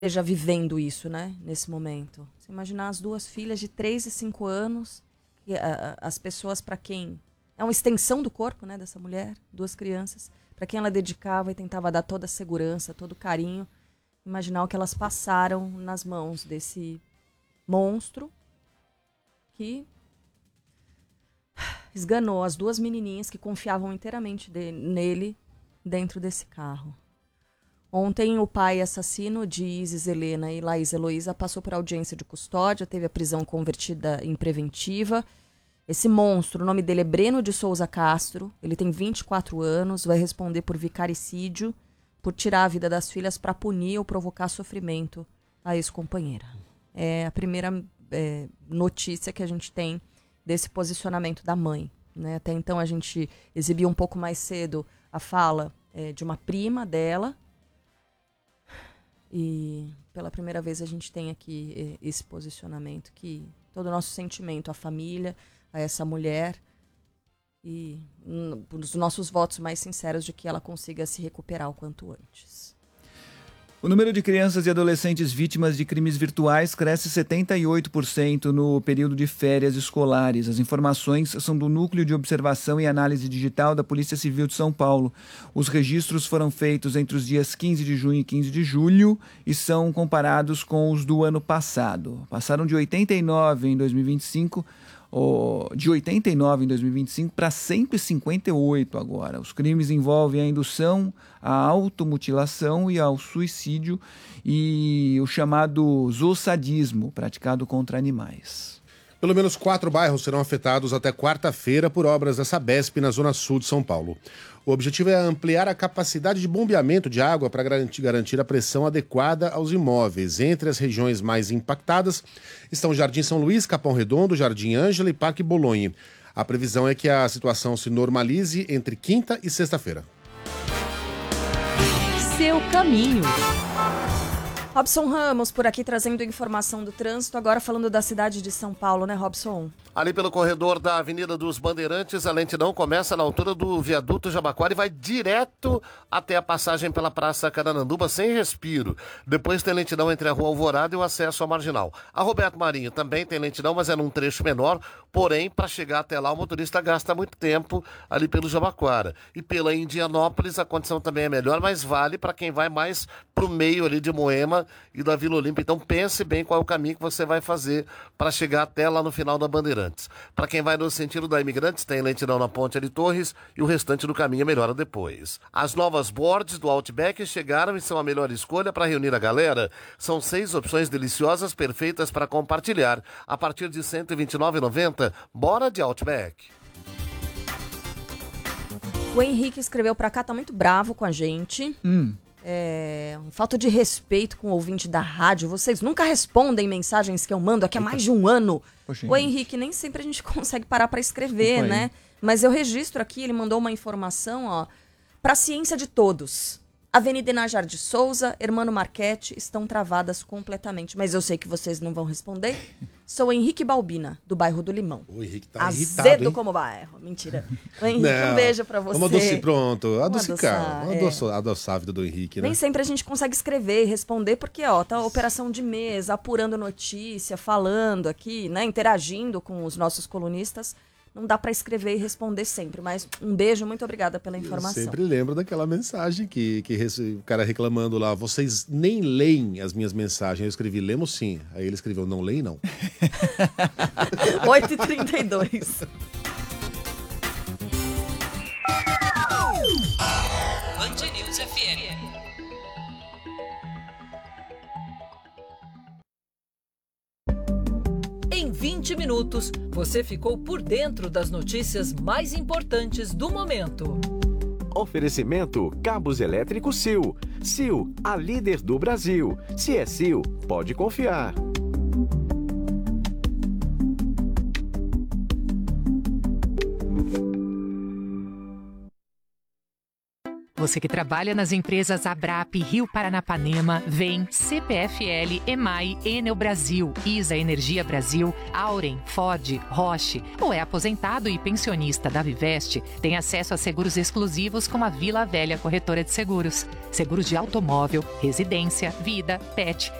esteja vivendo isso, né, nesse momento. Você imaginar as duas filhas de 3 e 5 anos, e, as pessoas para quem... É uma extensão do corpo, né, dessa mulher, 2 crianças, para quem ela dedicava e tentava dar toda a segurança, todo o carinho. Imaginar o que elas passaram nas mãos desse monstro que esganou as 2 menininhas que confiavam inteiramente nele dentro desse carro. Ontem, o pai assassino de Isis Helena e Laís Heloísa passou por audiência de custódia, teve a prisão convertida em preventiva. Esse monstro, o nome dele é Breno de Souza Castro, ele tem 24 anos, vai responder por vicaricídio, por tirar a vida das filhas para punir ou provocar sofrimento à ex-companheira. É a primeira notícia que a gente tem desse posicionamento da mãe, né? Até então a gente exibiu um pouco mais cedo a fala de uma prima dela, e pela primeira vez a gente tem aqui esse posicionamento, que todo o nosso sentimento à família, a essa mulher, e os nossos votos mais sinceros de que ela consiga se recuperar o quanto antes. O número de crianças e adolescentes vítimas de crimes virtuais cresce 78% no período de férias escolares. As informações são do Núcleo de Observação e Análise Digital da Polícia Civil de São Paulo. Os registros foram feitos entre os dias 15 de junho e 15 de julho e são comparados com os do ano passado. Passaram de 89 em 2025 para 158 agora. Os crimes envolvem a indução à automutilação e ao suicídio e o chamado zoosadismo, praticado contra animais. Pelo menos 4 bairros serão afetados até quarta-feira por obras da Sabesp na zona sul de São Paulo. O objetivo é ampliar a capacidade de bombeamento de água para garantir a pressão adequada aos imóveis. Entre as regiões mais impactadas estão Jardim São Luís, Capão Redondo, Jardim Ângela e Parque Bolonha. A previsão é que a situação se normalize entre quinta e sexta-feira. Seu caminho. Robson Ramos, por aqui trazendo informação do trânsito, agora falando da cidade de São Paulo, né, Robson? Ali pelo corredor da Avenida dos Bandeirantes, a lentidão começa na altura do viaduto Jabaquara e vai direto até a passagem pela Praça Carananduba, sem respiro. Depois tem lentidão entre a Rua Alvorada e o acesso ao Marginal. A Roberto Marinho também tem lentidão, mas é num trecho menor, porém, para chegar até lá, o motorista gasta muito tempo ali pelo Jabaquara. E pela Indianópolis, a condição também é melhor, mas vale para quem vai mais pro meio ali de Moema e da Vila Olímpia. Então pense bem qual é o caminho que você vai fazer para chegar até lá no final da Bandeirantes. Para quem vai no sentido da Imigrantes, tem lentidão na Ponte de Torres e o restante do caminho melhora depois. As novas boards do Outback chegaram e são a melhor escolha para reunir a galera. São 6 opções deliciosas, perfeitas para compartilhar. A partir de R$ 129,90, bora de Outback. O Henrique escreveu pra cá, tá muito bravo com a gente. Falta de respeito com o ouvinte da rádio. Vocês nunca respondem mensagens que eu mando aqui há mais de um ano. Poxa, o Henrique, nem sempre a gente consegue parar pra escrever, né? Mas eu registro aqui, ele mandou uma informação, ó. Pra ciência de todos. Avenida Inajar de Souza, Hermano Marchetti estão travadas completamente. Mas eu sei que vocês não vão responder. Sou o Henrique Balbina, do bairro do Limão. O Henrique tá irritado, Azedo hein? como bairro. Mentira. O Henrique, um beijo pra você. Pronto, adocicar. Adoçar a vida do Henrique, né? Nem sempre a gente consegue escrever e responder, porque, ó, tá a operação de mesa, apurando notícia, falando aqui, né, interagindo com os nossos colunistas. Não dá pra escrever e responder sempre, mas um beijo, muito obrigada pela informação. Eu sempre lembro daquela mensagem que o cara reclamando lá, vocês nem leem as minhas mensagens. Eu escrevi, lemos sim. Aí ele escreveu, não leem não. 8h32. Band News FM. Em 20 minutos, você ficou por dentro das notícias mais importantes do momento. Oferecimento Cabos Elétricos Sil. Sil, a líder do Brasil. Se é Sil, pode confiar. Você que trabalha nas empresas Abrap, Rio Paranapanema, Vem, CPFL, EMAI, Enel Brasil, ISA Energia Brasil, Auren, Ford, Roche, ou é aposentado e pensionista da Viveste, tem acesso a seguros exclusivos como a Vila Velha Corretora de Seguros. Seguros de automóvel, residência, vida, pet,